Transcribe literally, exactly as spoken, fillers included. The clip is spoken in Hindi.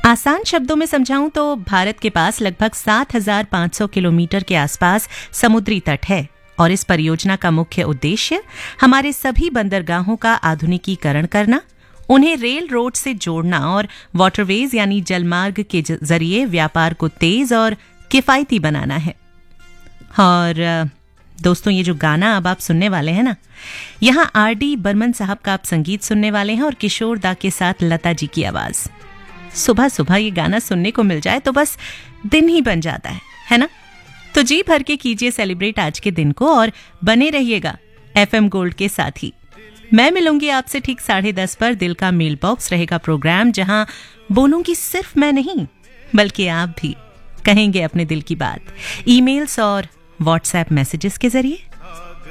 आसान शब्दों में समझाऊं तो भारत के पास लगभग सात हज़ार पाँच सौ किलोमीटर के आसपास समुद्री तट है और इस परियोजना का मुख्य उद्देश्य हमारे सभी बंदरगाहों का आधुनिकीकरण करना, उन्हें रेल रोड से जोड़ना और वाटरवेज यानी जलमार्ग के जरिए व्यापार को तेज और किफायती बनाना है। और दोस्तों, ये जो गाना अब आप सुनने वाले हैं ना, यहाँ आर डी बर्मन साहब का आप संगीत सुनने वाले हैं और किशोर दा के साथ लता जी की आवाज। सुबह सुबह ये गाना सुनने को मिल जाए तो बस दिन ही बन जाता है है ना? तो जी भर के कीजिए सेलिब्रेट आज के दिन को और बने रहिएगा एफएम गोल्ड के साथ ही। मैं मिलूंगी आपसे ठीक साढ़े दस पर। दिल का मेल बॉक्स रहेगा प्रोग्राम जहां बोलूंगी सिर्फ मैं नहीं बल्कि आप भी कहेंगे अपने दिल की बात ईमेल्स और व्हाट्सएप मैसेजेस के जरिए।